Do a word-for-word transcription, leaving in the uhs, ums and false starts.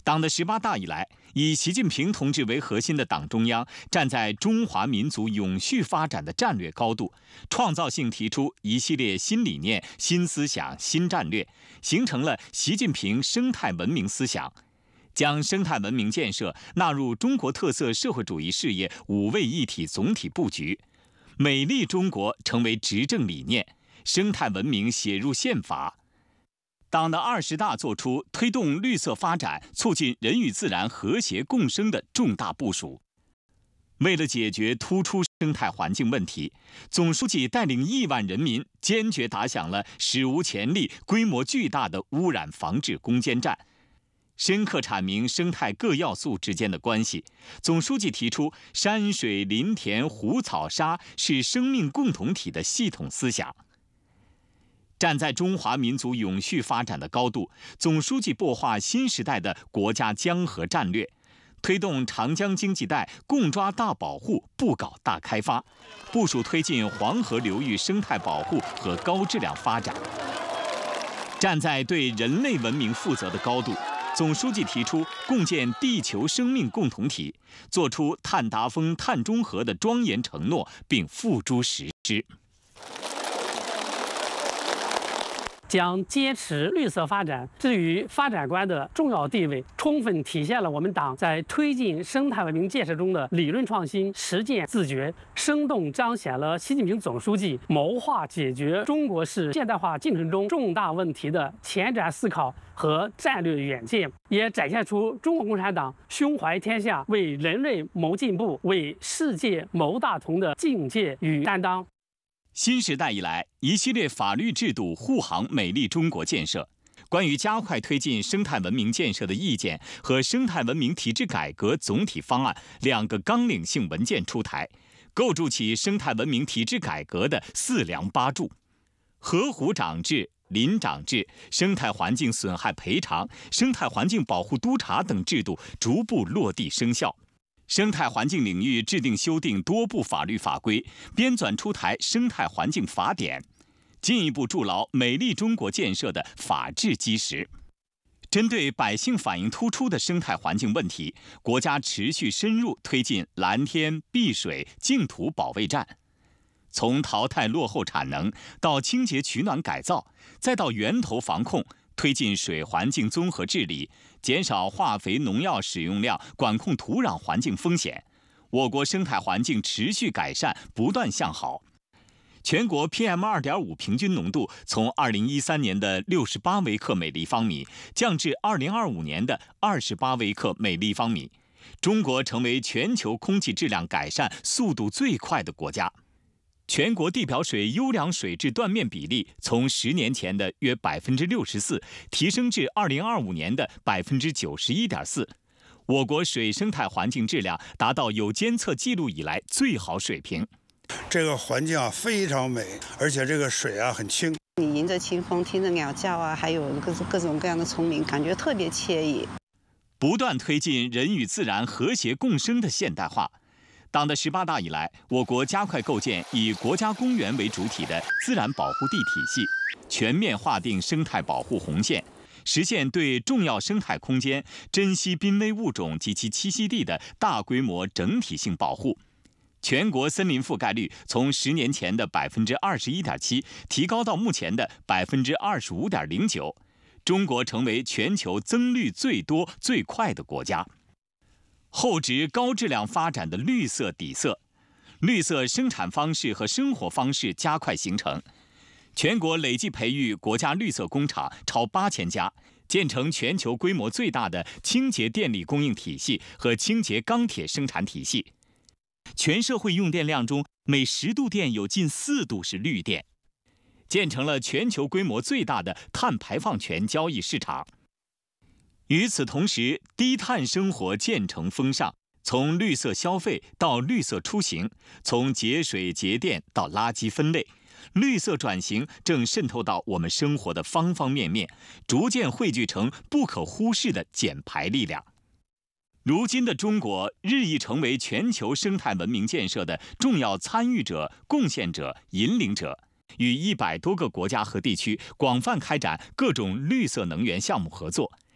党的十八大以来，以习近平同志为核心的党中央站在中华民族永续发展的战略高度，创造性提出一系列新理念、新思想、新战略，形成了习近平生态文明思想，将生态文明建设纳入中国特色社会主义事业五位一体总体布局，美丽中国成为执政理念，生态文明写入宪法。党的二十大作出推动绿色发展、促进人与自然和谐共生的重大部署。为了解决突出生态环境问题，总书记带领亿万人民坚决打响了史无前例、规模巨大的污染防治攻坚战，深刻阐明生态各要素之间的关系。总书记提出，山水林田湖草沙是生命共同体的系统思想。站在中华民族永续发展的高度，总书记擘画新时代的国家江河战略，推动长江经济带共抓大保护、不搞大开发，部署推进黄河流域生态保护和高质量发展。站在对人类文明负责的高度，总书记提出共建地球生命共同体，作出碳达峰、碳中和的庄严承诺，并付诸实施。 将坚持绿色发展置于发展观的重要地位，充分体现了我们党在推进生态文明建设中的理论创新、实践自觉，生动彰显了习近平总书记谋划解决中国式现代化进程中重大问题的前瞻思考和战略远见，也展现出中国共产党胸怀天下、为人类谋进步、为世界谋大同的境界与担当。 新时代以来，一系列法律制度护航美丽中国建设，关于加快推进生态文明建设的意见和生态文明体制改革总体方案两个纲领性文件出台，构筑起生态文明体制改革的四梁八柱。河湖长制、林长制、生态环境损害赔偿、生态环境保护督查等制度逐步落地生效。生态环境领域制定修订多部法律法规，编纂出台生态环境法典，进一步筑牢美丽中国建设的法治基石。针对百姓反映突出的生态环境问题，国家持续深入推进蓝天、碧水、净土保卫战，从淘汰落后产能到清洁取暖改造，再到源头防控，推进水环境综合治理，减少化肥农药使用量，管控土壤环境风险，我国生态环境持续改善，不断向好。全国 P M 二点五 平均浓度从二零一三年的六十八微克每立方米降至二零二五年的二十八微克每立方米，中国成为全球空气质量改善速度最快的国家。全国地表水优良水质断面比例从十年前的约百分之六十四提升至二零二五年的百分之九十一点四，我国水生态环境质量达到有监测记录以来最好水平。 这个环境啊非常美，而且这个水啊很清。 你迎着清风，听着鸟叫啊，还有各种各种各样的虫鸣，感觉特别惬意。 不断推进人与自然和谐共生的现代化。党的十八大以来，我国加快构建以国家公园为主体的自然保护地体系，全面划定生态保护红线，实现对重要生态空间、珍稀濒危物种及其栖息地的大规模整体性保护。全国森林覆盖率从十年前的百分之二十一点七提高到目前的百分之二十五点零九，中国成为全球增绿最多、最快的国家。厚植高质量发展的绿色底色，绿色生产方式和生活方式加快形成。全国累计培育国家绿色工厂超八千家，建成全球规模最大的清洁电力供应体系和清洁钢铁生产体系。全社会用电量中，每十度电有近四度是绿电，建成了全球规模最大的碳排放权交易市场。与此同时，低碳生活渐成风尚，从绿色消费到绿色出行，从节水节电到垃圾分类，绿色转型正渗透到我们生活的方方面面，逐渐汇聚成不可忽视的减排力量。如今的中国日益成为全球生态文明建设的重要参与者、贡献者、引领者，与一百多个国家和地区广泛开展各种绿色能源项目合作，